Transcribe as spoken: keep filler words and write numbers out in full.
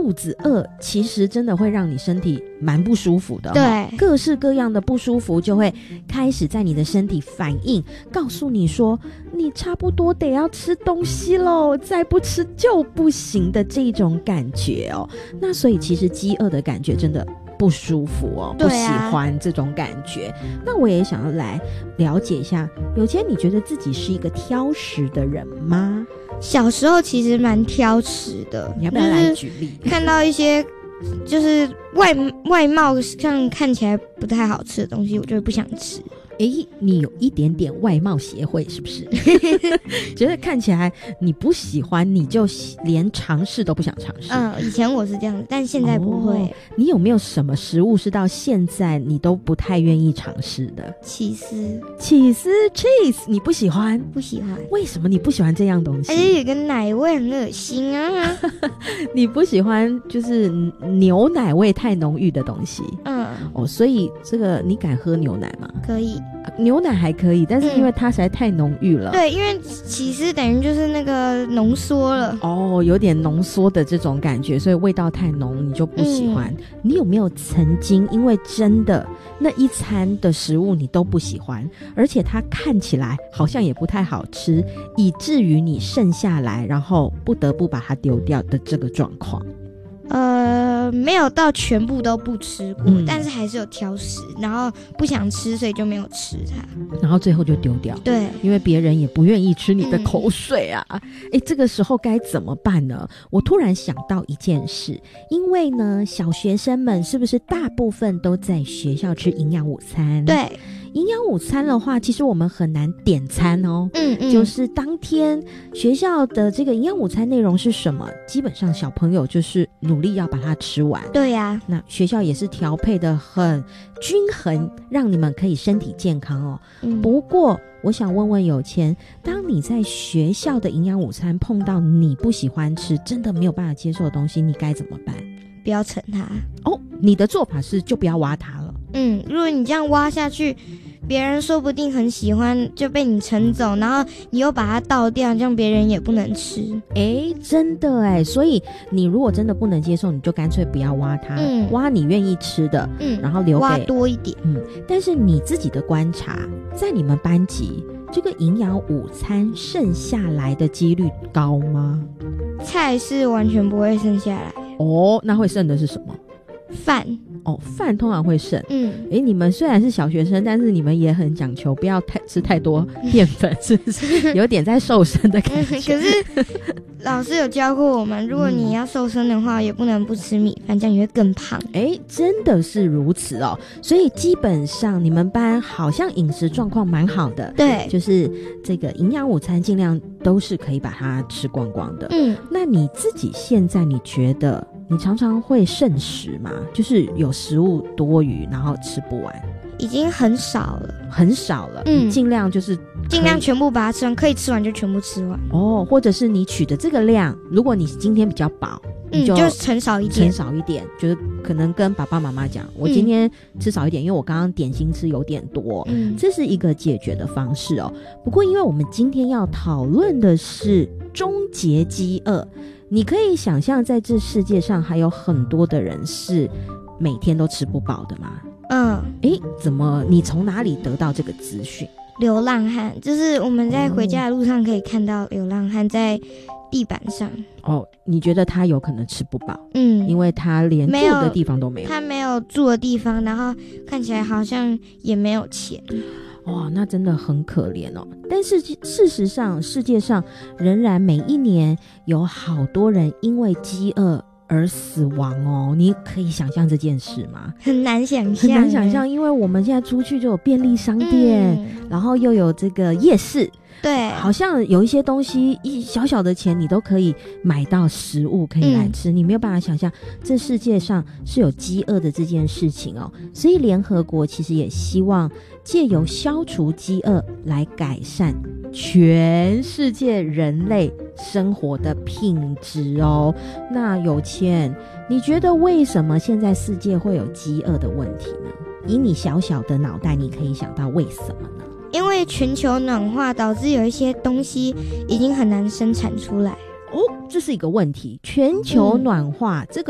肚子饿其实真的会让你身体蛮不舒服的， 对， 各式各样的不舒服就会开始在你的身体反应，告诉你说你差不多得要吃东西咯，再不吃就不行的这种感觉哦。那所以其实饥饿的感觉真的不舒服哦，不喜欢这种感觉。那我也想要来了解一下，有谦，你觉得自己是一个挑食的人吗？ 小时候其实蛮挑食的， 你要不要来举例？ 就是、看到一些就是外外貌上看起来不太好吃的东西，我就会不想吃。 诶，你有一点点外貌协会是不是？觉得看起来你不喜欢，你就连尝试都不想尝试。 嗯，以前我是这样的，但现在不会。哦， 你有没有什么食物是到现在你都不太愿意尝试的？ 起司。 起司 cheese 你不喜欢？ 不喜欢。 为什么你不喜欢这样东西？ 而且有个奶味很恶心啊。 你不喜欢就是牛奶味太浓郁的东西。 嗯。 哦，所以这个你敢喝牛奶吗？ 可以。 牛奶还可以，但是因为它实在太浓郁了。 嗯、对，因为起司等于就是那个浓缩了。 哦，有点浓缩的这种感觉，所以味道太浓你就不喜欢。嗯、你有没有曾经因为真的那一餐的食物你都不喜欢，而且它看起来好像也不太好吃，以至于你剩下来然后不得不把它丢掉的这个状况？ 呃，没有到全部都不吃过， 嗯、 但是还是有挑食，然后不想吃，所以就没有吃它， 然后最后就丢掉。 对， 因为别人也不愿意吃你的口水啊。哎、嗯，这个时候该怎么办呢？我突然想到一件事，因为呢，小学生们是不是大部分都在学校吃营养午餐？ 对。 营养午餐的话，其实我们很难点餐哦。 嗯嗯， 就是当天学校的这个营养午餐内容是什么，基本上小朋友就是努力要把它吃完。 对呀、啊， 那学校也是调配的很均衡，让你们可以身体健康哦。嗯、不过我想问问有谦，当你在学校的营养午餐碰到你不喜欢吃，真的没有办法接受的东西，你该怎么办？ 不要盛它。 哦，你的做法是就不要挖它了。 嗯，如果你这样挖下去，别人说不定很喜欢，就被你盛走，然后你又把它倒掉，这样别人也不能吃。 哎，真的哎，所以你如果真的不能接受，你就干脆不要挖它，嗯、挖你愿意吃的，嗯，然后留给挖多一点。 嗯，但是你自己的观察，在你们班级这个营养午餐剩下来的几率高吗？ 菜是完全不会剩下来。 哦，那会剩的是什么？ 饭。 哦，饭通常会剩。 嗯， 诶，你们虽然是小学生，但是你们也很讲求不要太吃太多淀粉，是不是有点在瘦身的感觉？ 嗯、可是老师有教过我们，如果你要瘦身的话，嗯、也不能不吃米饭，这样你会更胖。 诶，真的是如此哦。所以基本上你们班好像饮食状况蛮好的， 对， 就是这个营养午餐尽量都是可以把它吃光光的。 嗯， 那你自己现在你觉得？你常常会剩食吗？就是有食物多余，然后吃不完。 已经很少了， 很少了。 嗯， 尽量就是尽量全部把它吃完，可以吃完就全部吃完。 哦，或者是你取的这个量，如果你今天比较饱， 嗯， 你就就盛少一点， 盛少一点，就是可能跟爸爸妈妈讲，我今天吃少一点，嗯、因为我刚刚点心吃有点多，嗯，这是一个解决的方式哦。不过，因为我们今天要讨论的是终结饥饿。你可以想象在这世界上还有很多的人是每天都吃不饱的吗？ 嗯， 诶，怎么你从哪里得到这个资讯？ 流浪汉，就是我们在回家的路上可以看到流浪汉在地板上。 哦，你觉得他有可能吃不饱？ 嗯， 因为他连住的地方都没有， 他没有住的地方，然后看起来好像也没有钱。 哇，那真的很可怜哦。但是事实上，世界上仍然每一年有好多人因为饥饿而死亡哦。你可以想象这件事吗？ 很难想象， 很难想象，因为我们现在出去就有便利商店，嗯、然后又有这个夜市。 对， 好像有一些东西一小小的钱你都可以买到食物可以来吃，嗯、你没有办法想象这世界上是有饥饿的这件事情哦。所以联合国其实也希望借由消除饥饿来改善全世界人类生活的品质哦。那有谦，你觉得为什么现在世界会有饥饿的问题呢？以你小小的脑袋，你可以想到为什么呢？ 因为全球暖化导致有一些东西已经很难生产出来。 哦，这是一个问题。全球暖化、嗯、这个